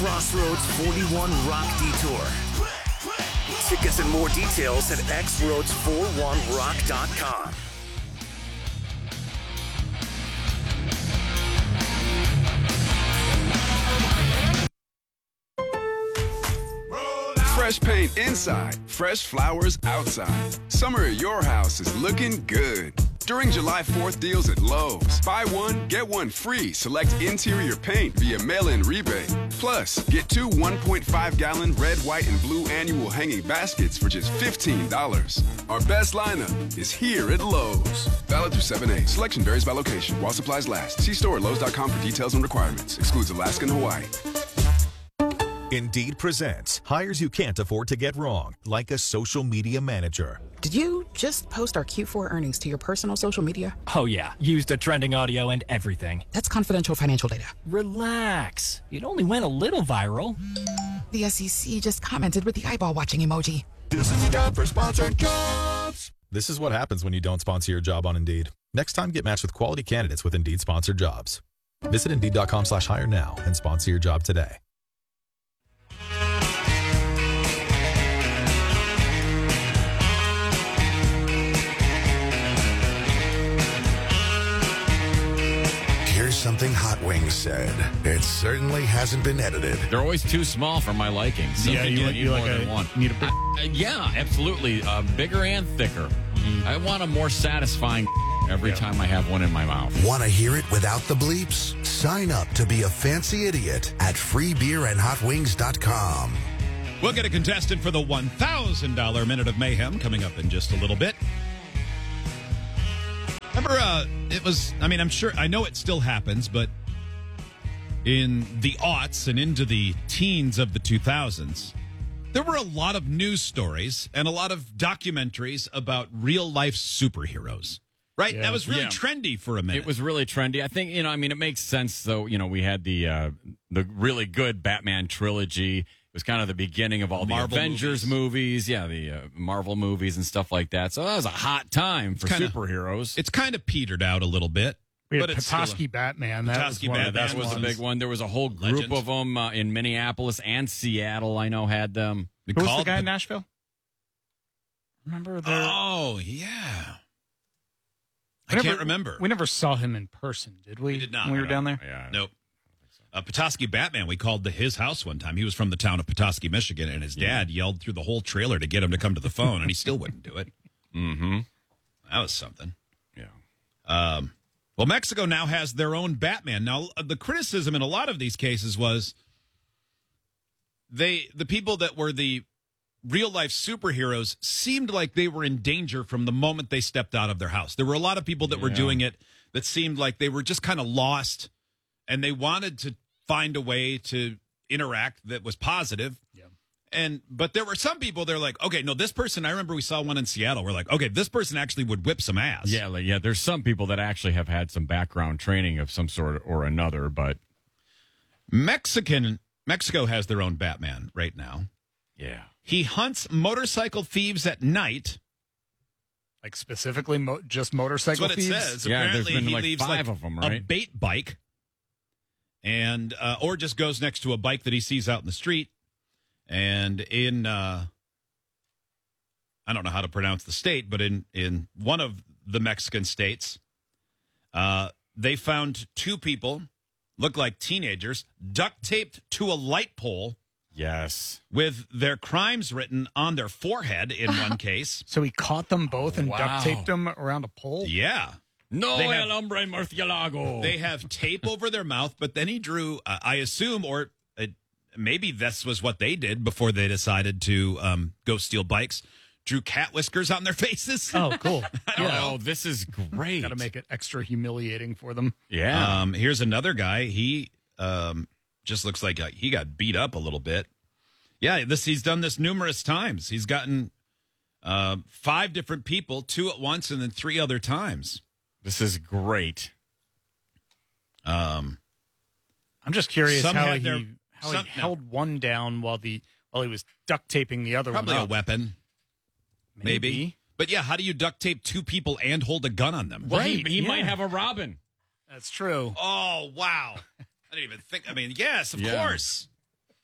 Crossroads 41 Rock Detour. Tickets and more details at xroads41rock.com. Fresh paint inside, fresh flowers outside. Summer at your house is looking good. During July 4th deals at Lowe's, buy one, get one free. Select interior paint via mail-in rebate. Plus, get two 1.5-gallon red, white, and blue annual hanging baskets for just $15. Our best lineup is here at Lowe's. Valid through 7/8. Selection varies by location. While supplies last. See store at Lowe's.com for details and requirements. Excludes Alaska and Hawaii. Indeed presents hires you can't afford to get wrong, like a social media manager. Did you just post our Q4 earnings to your personal social media? Oh, yeah. Used the trending audio and everything. That's confidential financial data. Relax. It only went a little viral. The SEC just commented with the eyeball watching emoji. This is the job for sponsored jobs. This is what happens when you don't sponsor your job on Indeed. Next time, get matched with quality candidates with Indeed sponsored jobs. Visit Indeed.com/hire now and sponsor your job today. Something Hot Wings said. It certainly hasn't been edited. They're always too small for my liking. So yeah, you need more like than one. Need a big... Yeah, absolutely. Bigger and thicker. I want a more satisfying every time I have one in my mouth. Want to hear it without the bleeps? Sign up to be a fancy idiot at freebeerandhotwings.com. We'll get a contestant for the $1,000 Minute of Mayhem coming up in just a little bit. Remember, it was, I mean, I'm sure, I know it still happens, but in the aughts and into the teens of the 2000s, there were a lot of news stories and a lot of documentaries about real-life superheroes, right? Yeah. That was really trendy for a minute. It was really trendy. I think, it makes sense, though. We had the really good Batman trilogy. It was kind of the beginning of all the Avengers movies. Yeah, the Marvel movies and stuff like that. So that was a hot time for superheroes. It's kind of petered out a little bit. We had Petoskey Batman. That was a big one. There was a whole group of them in Minneapolis and Seattle, I know, had them. Who was the guy in Nashville? Remember the... Oh, yeah. I can't remember. We never saw him in person, did we? We did not. When we were down there? Yeah. Nope. Petoskey Batman, we called his house one time. He was from the town of Petoskey, Michigan, and his dad yelled through the whole trailer to get him to come to the phone, and he still wouldn't do it. Mm-hmm. That was something. Yeah. Well, Mexico now has their own Batman. Now, the criticism in a lot of these cases was the people that were the real-life superheroes seemed like they were in danger from the moment they stepped out of their house. There were a lot of people that were doing it that seemed like they were just kind of lost, and they wanted to find a way to interact that was positive. Yeah. But there were some people, they're like, okay, no, this person, I remember we saw one in Seattle. We're like, okay, this person actually would whip some ass. Yeah, there's some people that actually have had some background training of some sort or another, but... Mexico has their own Batman right now. Yeah. He hunts motorcycle thieves at night. Like specifically just motorcycle thieves? That's what it says. Yeah, apparently there's been he like leaves 5 of them, right? a bait bike. And or just goes next to a bike that he sees out in the street. And in I don't know how to pronounce the state, but in one of the Mexican states, they found 2 people, look like teenagers, duct taped to a light pole. Yes. With their crimes written on their forehead in one case. So he caught them both and duct taped them around a pole? Yeah. No el hombre murciélago. They have tape over their mouth, but then he drew, I assume, or maybe this was what they did before they decided to go steal bikes, drew cat whiskers on their faces. Oh, cool. Oh, this is great. Got to make it extra humiliating for them. Yeah. Here's another guy. He just looks like he got beat up a little bit. Yeah, he's done this numerous times. He's gotten 5 different people, 2 at once, and then 3 other times. This is great. I'm just curious how he held one down while he was duct taping the other Probably one. Probably a weapon. Maybe. But yeah, how do you duct tape 2 people and hold a gun on them? Well, he might have a Robin. That's true. Oh, wow. I didn't even think. I mean, yes, of course.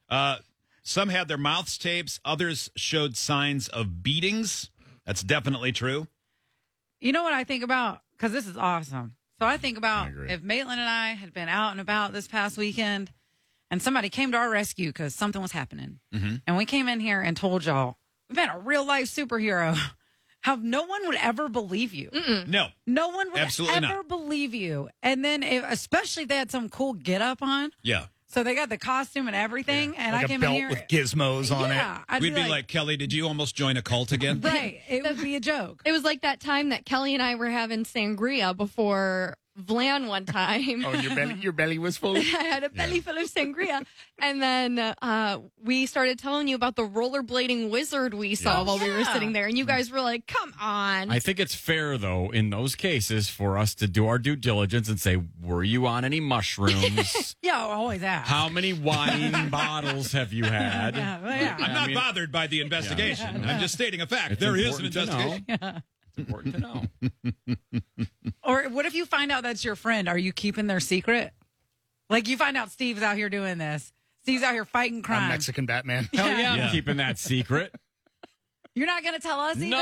Some had their mouths taped. Others showed signs of beatings. That's definitely true. You know what I think about? Because this is awesome. So I think about if Maitland and I had been out and about this past weekend and somebody came to our rescue because something was happening. Mm-hmm. And we came in here and told y'all, we've been a real life superhero. How no one would ever believe you. No. No one would Absolutely ever not. believe you. And then, especially if they had some cool get up on. Yeah. So they got the costume and everything. And like I came a belt in here with gizmos on it. We'd be like, Kelly, did you almost join a cult again? Right. It would be a joke. It was like that time that Kelly and I were having sangria before Vlan one time. Oh, your belly was full? I had a belly full of sangria. And then we started telling you about the rollerblading wizard we saw while we were sitting there. And you guys were like, come on. I think it's fair, though, in those cases for us to do our due diligence and say, were you on any mushrooms? Yeah, always ask. How many wine bottles have you had? I'm not bothered by the investigation. I'm just stating a fact. There is an investigation. It's important to know. Or what if you find out that's your friend? Are you keeping their secret? Like you find out Steve's out here doing this. Steve's out here fighting crime. I'm Mexican Batman. Hell yeah, I'm keeping that secret. You're not going to tell us even?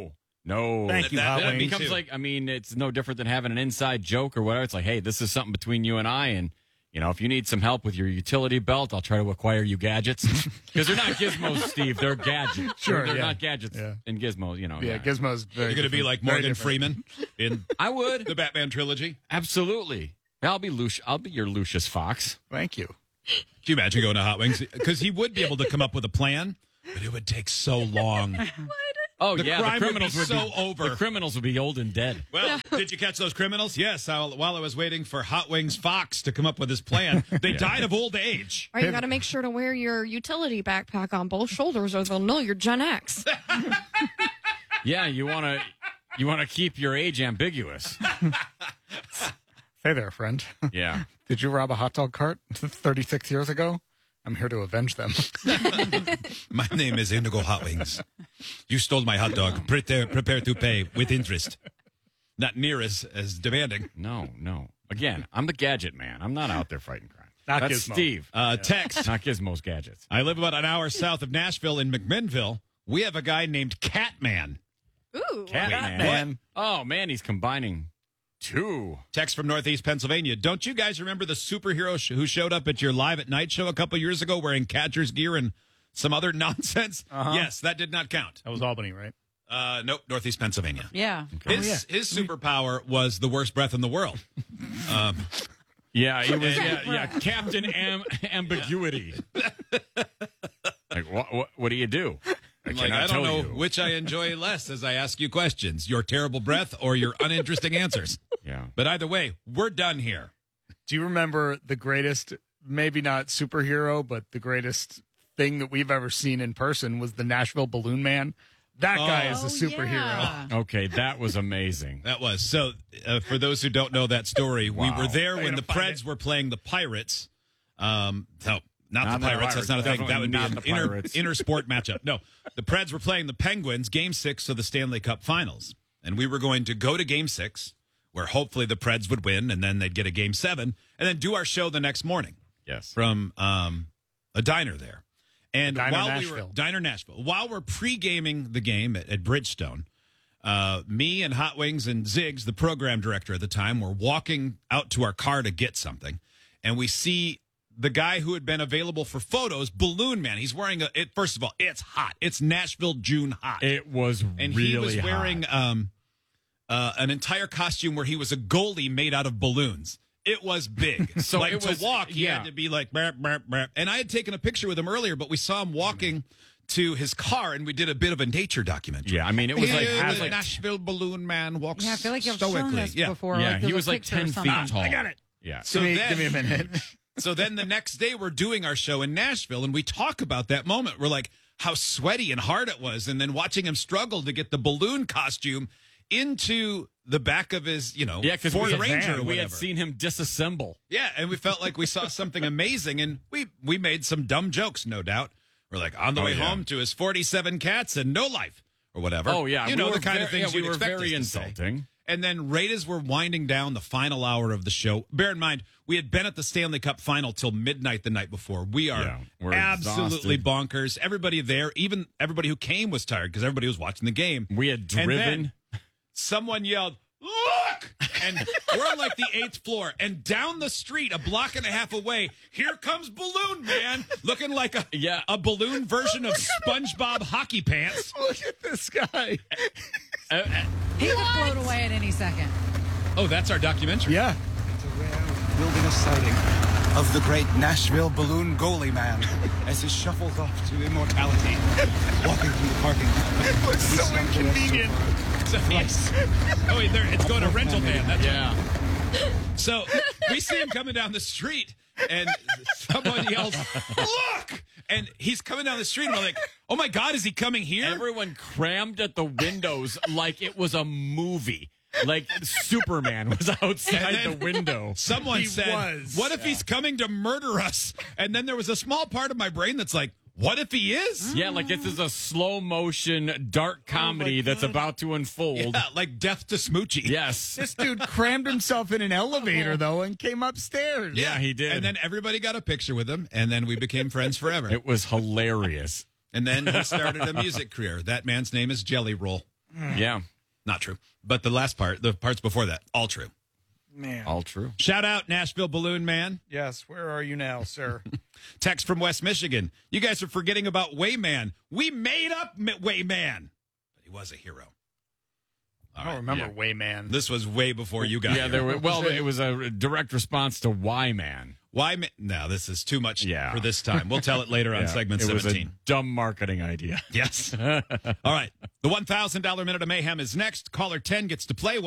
No. Thank you, Hot That Wings. becomes like, I mean, it's no different than having an inside joke or whatever. It's like, hey, this is something between you and I, and you know, if you need some help with your utility belt, I'll try to acquire you gadgets. Because they're not gizmos, Steve. They're gadgets. Sure, they're not gadgets and gizmos, you know. Yeah, Gizmo's very You're going to be like Morgan Freeman in I would. the Batman trilogy? Absolutely. I'll be your Lucius Fox. Thank you. Can you imagine going to Hot Wings? Because he would be able to come up with a plan, but it would take so long. Oh, The yeah. crime The criminals would be so over. The criminals would be old and dead. Well, did you catch those criminals? Yes. While I was waiting for Hot Wings Fox to come up with his plan, they died of old age. All right, you got to make sure to wear your utility backpack on both shoulders or they'll know you're Gen X. Yeah, you want to keep your age ambiguous. Hey there, friend. Yeah. Did you rob a hot dog cart 36 years ago? I'm here to avenge them. My name is Indigo Hot Wings. You stole my hot dog. Prepare to pay with interest. Not near as demanding. No. Again, I'm the gadget man. I'm not out there fighting crime. Not That's Gizmo. Steve. Text. Not Gizmo's gadgets. I live about an hour south of Nashville in McMinnville. We have a guy named Catman. Ooh. Catman. Oh, man, he's combining two. Text from Northeast Pennsylvania. Don't you guys remember the superhero who showed up at your Live at Night show a couple years ago wearing catcher's gear and some other nonsense? Yes, that did not count. That was Albany, right? Nope, Northeast Pennsylvania. Yeah. His superpower was the worst breath in the world. Yeah, he was. Yeah, Captain Ambiguity. Like, what do you do? I don't know which I enjoy less as I ask you questions: your terrible breath or your uninteresting answers. Yeah. But either way, we're done here. Do you remember the greatest, maybe not superhero, but the greatest thing that we've ever seen in person was the Nashville Balloon Man? That guy is a superhero. Yeah. Okay, that was amazing. That was. So, for those who don't know that story, we were there when the Preds were playing the Pirates. Not the Pirates. That's not a thing. That would be an inter sport matchup. No, the Preds were playing the Penguins, Game 6 of the Stanley Cup Finals. And we were going to go to Game 6, where hopefully the Preds would win, and then they'd get a Game 7, and then do our show the next morning. Yes. From a diner there. And Diner Nashville. While we're pre-gaming the game at Bridgestone, me and Hot Wings and Ziggs, the program director at the time, were walking out to our car to get something, and we see the guy who had been available for photos, Balloon Man. He's wearing first of all, it's hot. It's Nashville June hot. It was and really he was wearing an entire costume where he was a goalie made out of balloons. It was big. So like it to was, walk, he had to be like, burp, burp, burp. And I had taken a picture with him earlier, but we saw him walking to his car, and we did a bit of a nature documentary. Yeah, I mean, it was like Nashville Balloon Man walks. Yeah, I feel like you've stoically. shown this before. Yeah, like he was like 10 feet tall. I got it. Yeah. So give me a minute. So then the next day we're doing our show in Nashville, and we talk about that moment. We're like, how sweaty and hard it was, and then watching him struggle to get the balloon costume into the back of his, Ford Ranger or whatever. We had seen him disassemble. Yeah, and we felt like we saw something amazing, and we made some dumb jokes, no doubt. We're like, on the way home to his 47 cats and no life, or whatever. Oh, yeah. the kind of things we you'd were expect very us to insulting. say. And then right as we're winding down the final hour of the show, bear in mind, we had been at the Stanley Cup final till midnight the night before. We're absolutely exhausted. bonkers. Everybody there, even everybody who came was tired because everybody was watching the game. We had driven. And then someone yelled, "Look!" And we're on like the 8th floor. And down the street, a block and a half away, here comes Balloon Man, looking like a balloon version of SpongeBob hockey pants. Look at this guy. He could float away at any second. Oh, that's our documentary. Yeah. It's a rare wilderness sighting of the great Nashville balloon goalie man as he shuffles off to immortality, walking through the parking lot. It looks so inconvenient. Oh, wait, there, it's going to rental van. That's So we see him coming down the street, and someone yells, "Look!" And he's coming down the street, and we're like, "Oh my God, is he coming here?" Everyone crammed at the windows like it was a movie. Like Superman was outside the window. Someone said, "What if he's coming to murder us?" And then there was a small part of my brain that's like, what if he is? Yeah, like this is a slow motion dark comedy that's about to unfold. Yeah, like Death to Smoochie. Yes. This dude crammed himself in an elevator, though, and came upstairs. Yeah, he did. And then everybody got a picture with him, and then we became friends forever. It was hilarious. And then he started a music career. That man's name is Jelly Roll. Yeah. Not true. But the last part, the parts before that, all true. Man. All true. Shout out Nashville Balloon Man. Yes, where are you now, sir? Text from West Michigan. You guys are forgetting about Wayman. We made up Wayman. But he was a hero. I don't remember Wayman. This was way before you got here. It was a direct response to Why Man. Why Man? No, this is too much for this time. We'll tell it later on segment 17. It was a dumb marketing idea. Yes. All right. The $1,000 Minute of Mayhem is next. Caller 10 gets to play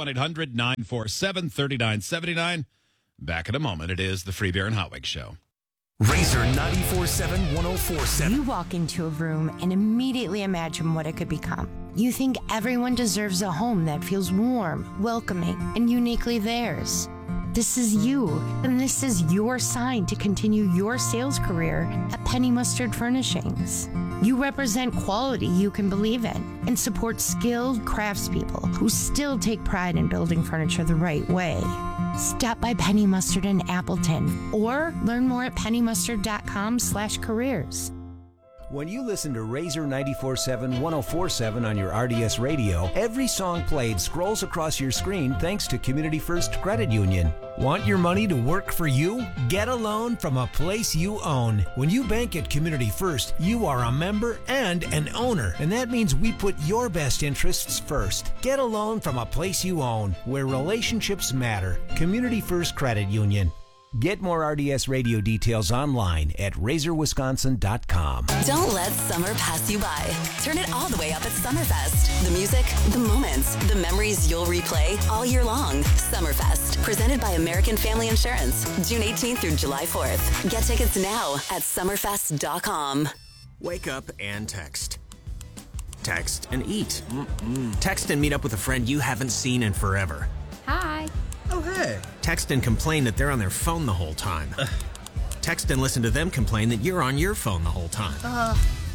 1-800-947-3979. Back in a moment. It is the Free Beer and Hot Wings Show. Razor 94.7 104.7. You walk into a room and immediately imagine what it could become. You think everyone deserves a home that feels warm, welcoming, and uniquely theirs. This is you, and this is your sign to continue your sales career at Penny Mustard Furnishings. You represent quality you can believe in and support skilled craftspeople who still take pride in building furniture the right way. Stop by Penny Mustard in Appleton or learn more at pennymustard.com/careers. When you listen to Razor 94.7 104.7 on your RDS radio, every song played scrolls across your screen thanks to Community First Credit Union. Want your money to work for you? Get a loan from a place you own. When you bank at Community First, you are a member and an owner, and that means we put your best interests first. Get a loan from a place you own, where relationships matter. Community First Credit Union. Get more RDS radio details online at razorwisconsin.com. Don't let summer pass you by. Turn it all the way up at Summerfest. The music, the moments, the memories you'll replay all year long. Summerfest, presented by American Family Insurance. June 18th through July 4th. Get tickets now at summerfest.com. Wake up and text. Text and eat. Text and meet up with a friend you haven't seen in forever. Hi. Oh, hey. Text and complain that they're on their phone the whole time. Text and listen to them complain that you're on your phone the whole time.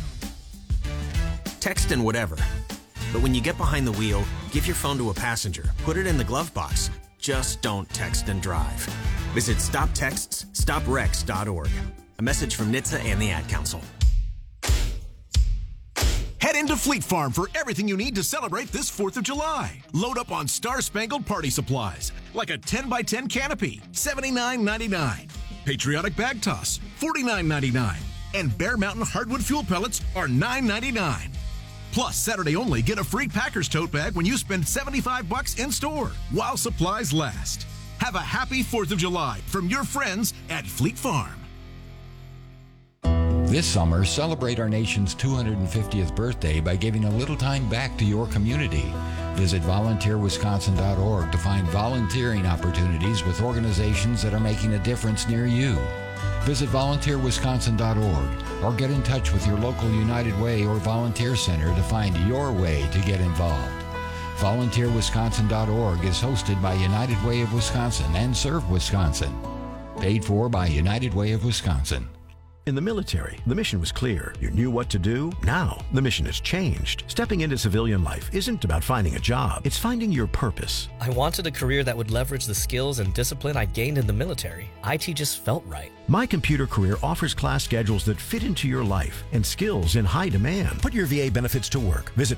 Text and whatever. But when you get behind the wheel, give your phone to a passenger. Put it in the glove box. Just don't text and drive. Visit StopTextsStopWrecks.org. A message from NHTSA and the Ad Council. Head into Fleet Farm for everything you need to celebrate this 4th of July. Load up on Star-Spangled Party supplies, like a 10x10 canopy, $79.99. Patriotic Bag Toss, $49.99. And Bear Mountain Hardwood Fuel Pellets are $9.99. Plus, Saturday only, get a free Packers tote bag when you spend $75 in-store, while supplies last. Have a happy 4th of July from your friends at Fleet Farm. This summer, celebrate our nation's 250th birthday by giving a little time back to your community. Visit volunteerwisconsin.org to find volunteering opportunities with organizations that are making a difference near you. Visit volunteerwisconsin.org or get in touch with your local United Way or volunteer center to find your way to get involved. Volunteerwisconsin.org is hosted by United Way of Wisconsin and Serve Wisconsin. Paid for by United Way of Wisconsin. In the military, the mission was clear. You knew what to do. Now, the mission has changed. Stepping into civilian life isn't about finding a job. It's finding your purpose. I wanted a career that would leverage the skills and discipline I gained in the military. IT just felt right. My Computer Career offers class schedules that fit into your life and skills in high demand. Put your VA benefits to work. Visit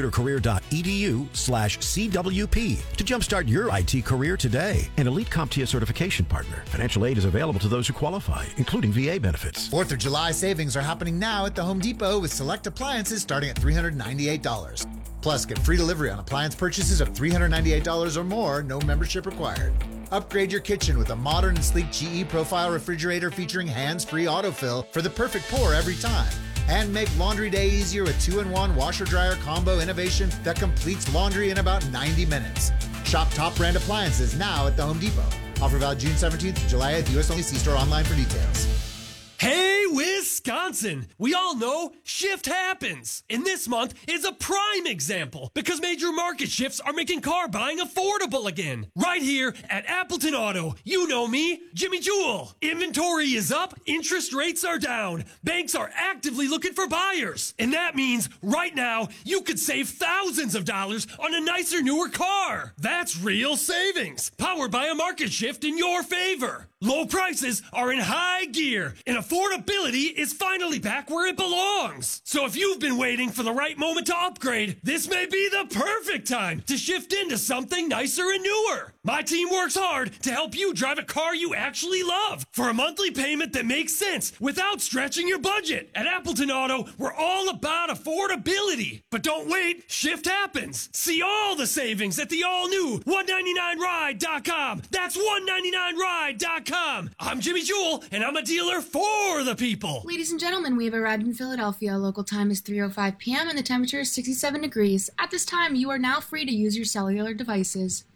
mycomputercareer.edu/CWP to jumpstart your IT career today. An Elite CompTIA certification partner. Financial aid is available to those who qualify, including VA benefits. 4th of July savings are happening now at the Home Depot with select appliances starting at $398. Plus, get free delivery on appliance purchases of $398 or more, no membership required. Upgrade your kitchen with a modern and sleek GE Profile refrigerator featuring hands-free autofill for the perfect pour every time. And make laundry day easier with 2-in-1 washer-dryer combo innovation that completes laundry in about 90 minutes. Shop top brand appliances now at the Home Depot. Offer valid June 17th to July 8th. U.S. only. See store online for details. Hey, Wisconsin! We all know shift happens. And this month is a prime example because major market shifts are making car buying affordable again. Right here at Appleton Auto. You know me, Jimmy Jewell. Inventory is up, interest rates are down. Banks are actively looking for buyers. And that means right now you could save thousands of dollars on a nicer, newer car. That's real savings. Powered by a market shift in your favor. Low prices are in high gear, and affordability is finally back where it belongs. So if you've been waiting for the right moment to upgrade, this may be the perfect time to shift into something nicer and newer. My team works hard to help you drive a car you actually love for a monthly payment that makes sense without stretching your budget. At Appleton Auto, we're all about affordability. But don't wait, shift happens. See all the savings at the all-new 199ride.com. That's 199ride.com. I'm Jimmy Jewell, and I'm a dealer for the people. Ladies and gentlemen, we have arrived in Philadelphia. Local time is 3:05 p.m. and the temperature is 67 degrees. At this time, you are now free to use your cellular devices.